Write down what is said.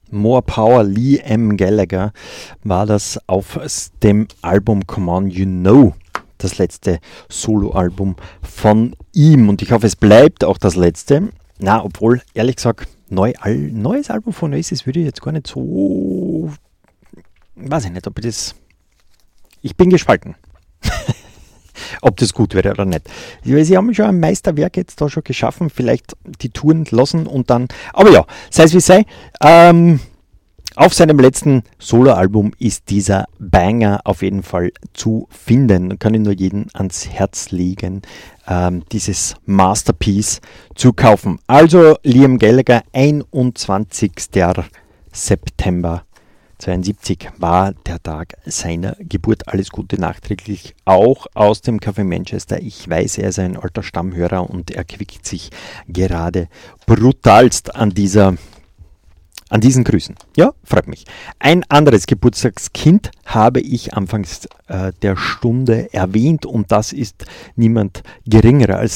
More Power, Liam Gallagher, war das auf dem Album Come On You Know, das letzte Soloalbum von ihm. Und ich hoffe, es bleibt auch das letzte. Na, obwohl, ehrlich gesagt, neues Album von Oasis würde ich jetzt gar nicht so... Weiß ich nicht, ob ich das... Ich bin gespalten. Ob das gut wäre oder nicht. Sie haben schon ein Meisterwerk jetzt da schon geschaffen, vielleicht die Touren lassen und dann, aber ja, sei es wie sei, auf seinem letzten Soloalbum ist dieser Banger auf jeden Fall zu finden. Da kann ich nur jedem ans Herz legen, dieses Masterpiece zu kaufen. Also Liam Gallagher, 21. September 72 war der Tag seiner Geburt. Alles Gute nachträglich, auch aus dem Café Manchester. Ich weiß, er ist ein alter Stammhörer und er quickt sich gerade brutalst an diesen Grüßen. Ja, freut mich. Ein anderes Geburtstagskind habe ich anfangs der Stunde erwähnt und das ist niemand geringerer als